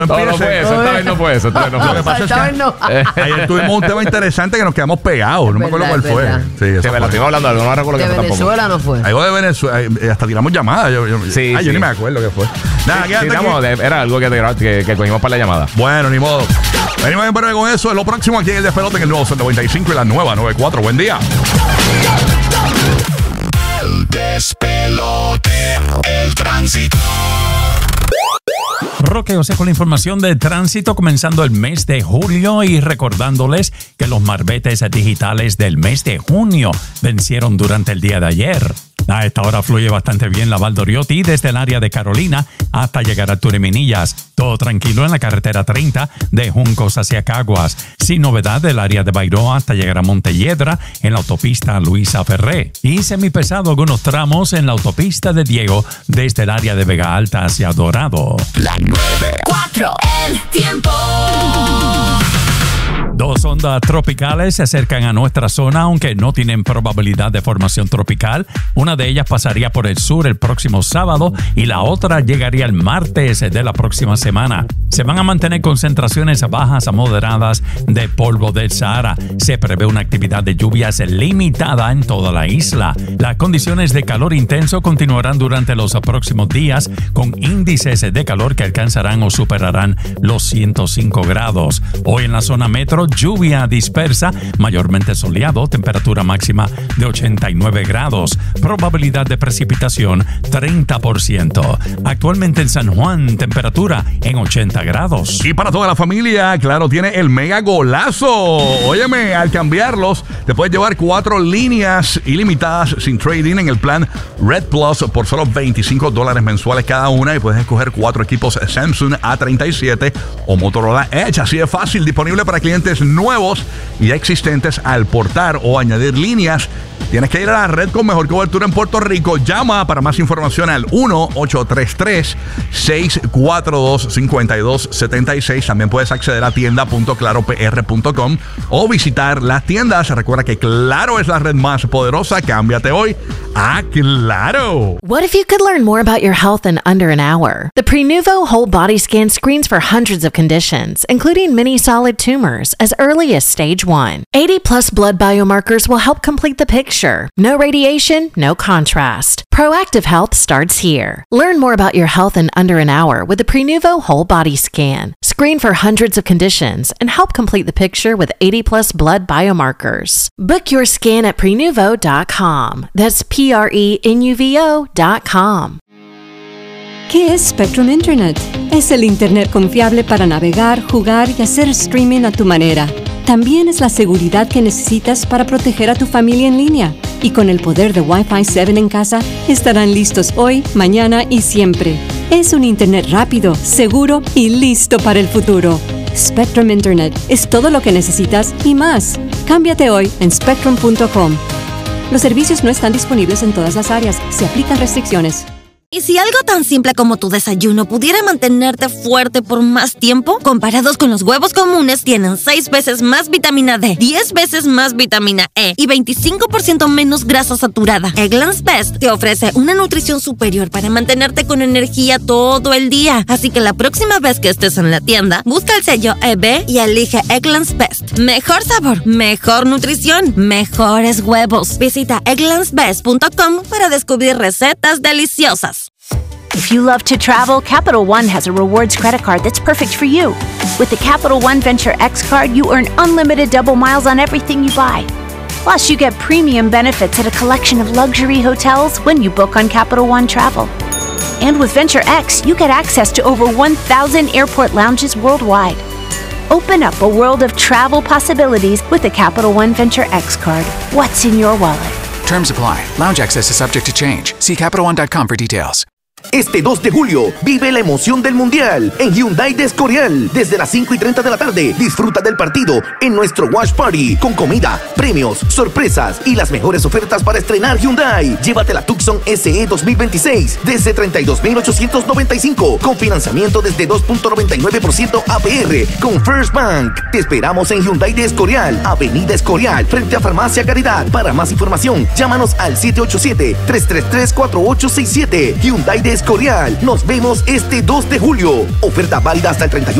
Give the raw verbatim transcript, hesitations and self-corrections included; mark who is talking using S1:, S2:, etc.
S1: No, no fue eso, esta vez no fue eso. Esta vez no fue eso.
S2: Esta vez no.
S3: Ayer tuvimos un tema interesante que nos quedamos pegados. No me acuerdo cuál fue.
S1: Sí, eso fue. Estuvimos hablando de algo, no recuerdo
S2: qué fue. De Venezuela no fue.
S3: Algo de Venezuela. Hasta tiramos llamadas. Yo, yo,
S1: sí,
S3: ay,
S1: sí.
S3: yo ni me acuerdo qué fue. Nada,
S1: sí, tiramos, era algo que, que, que cogimos para la llamada.
S3: Bueno, ni modo. Venimos en breve con eso. Es lo próximo aquí en el Despelote en el nuevo noventa y cinco y la nueva noventa y cuatro. Buen día.
S4: El Despelote, el tránsito.
S5: Roque José con la información de tránsito comenzando el mes de julio y recordándoles que los marbetes digitales del mes de junio vencieron durante el día de ayer. A esta hora fluye bastante bien la Valdoriotti desde el área de Carolina hasta llegar a Tureminillas. Todo tranquilo en la carretera treinta de Juncos hacia Caguas. Sin novedad del área de Bairoa hasta llegar a Montelledra en la autopista Luisa Ferré. Y semipesado algunos tramos en la autopista de Diego desde el área de Vega Alta hacia Dorado.
S4: La nueve
S6: cuatro, el tiempo.
S5: Dos ondas tropicales se acercan a nuestra zona, aunque no tienen probabilidad de formación tropical. Una de ellas pasaría por el sur el próximo sábado y la otra llegaría el martes de la próxima semana. Se van a mantener concentraciones bajas a moderadas de polvo del Sahara. Se prevé una actividad de lluvias limitada en toda la isla. Las condiciones de calor intenso continuarán durante los próximos días, con índices de calor que alcanzarán o superarán los ciento cinco grados. Hoy en la zona metro, lluvia dispersa, mayormente soleado, temperatura máxima de ochenta y nueve grados, probabilidad de precipitación treinta por ciento. Actualmente en San Juan, temperatura en ochenta grados.
S3: Y para toda la familia, Claro tiene el mega golazo. Óyeme, al cambiarlos, te puedes llevar cuatro líneas ilimitadas sin trading en el plan Red Plus por solo veinticinco dólares mensuales cada una y puedes escoger cuatro equipos Samsung A treinta y siete o Motorola Edge. Así de fácil, disponible para clientes nuevos y ya existentes al portar o añadir líneas. Tienes que ir a la red con mejor cobertura en Puerto Rico. Llama para más información al uno ocho tres tres, seis cuatro dos, cinco dos siete seis. También puedes acceder a tienda punto claro p r punto com o visitar las tiendas. Recuerda que Claro es la red más poderosa. Cámbiate hoy a Claro.
S7: What if you could learn more about your health in under an hour? The Prenuvo Whole Body Scan screens for hundreds of conditions, including many solid tumors, as early as stage one. eighty plus blood biomarkers will help complete the picture. No radiation, no contrast. Proactive health starts here. Learn more about your health in under an hour with the Prenuvo Whole Body Scan. Screen for hundreds of conditions and help complete the picture with eighty plus blood biomarkers. Book your scan at prenuvo dot com. That's P R E N U V O dot com.
S8: ¿Qué es Spectrum Internet? Es el Internet confiable para navegar, jugar y hacer streaming a tu manera. También es la seguridad que necesitas para proteger a tu familia en línea. Y con el poder de Wi-Fi siete en casa, estarán listos hoy, mañana y siempre. Es un Internet rápido, seguro y listo para el futuro. Spectrum Internet es todo lo que necesitas y más. Cámbiate hoy en spectrum punto com. Los servicios no están disponibles en todas las áreas. Se aplican restricciones.
S6: ¿Y si algo tan simple como tu desayuno pudiera mantenerte fuerte por más tiempo? Comparados con los huevos comunes, tienen seis veces más vitamina D, diez veces más vitamina E y veinticinco por ciento menos grasa saturada. Eggland's Best te ofrece una nutrición superior para mantenerte con energía todo el día. Así que la próxima vez que estés en la tienda, busca el sello E B y elige Eggland's Best. Mejor sabor, mejor nutrición, mejores huevos. Visita egglands best punto com para descubrir recetas deliciosas.
S9: If you love to travel, Capital One has a rewards credit card that's perfect for you. With the Capital One Venture X card, you earn unlimited double miles on everything you buy. Plus, you get premium benefits at a collection of luxury hotels when you book on Capital One Travel. And with Venture X, you get access to over one thousand airport lounges worldwide. Open up a world of travel possibilities with the Capital One Venture X card. What's in your wallet?
S10: Terms apply. Lounge access is subject to change. See Capital One dot com for details.
S11: Este dos de julio, vive la emoción del Mundial en Hyundai de Escorial. Desde las cinco y treinta de la tarde, disfruta del partido en nuestro Watch Party con comida, premios, sorpresas y las mejores ofertas para estrenar Hyundai. Llévate la Tucson S E dos mil veintiséis desde treinta y dos mil ochocientos noventa y cinco con financiamiento desde dos punto noventa y nueve por ciento A P R con First Bank. Te esperamos en Hyundai de Escorial, Avenida Escorial, frente a Farmacia Caridad. Para más información, llámanos al siete ocho siete, tres tres tres, cuatro ocho seis siete. Hyundai de de Escorial. Nos vemos este dos de julio. Oferta válida hasta el treinta y uno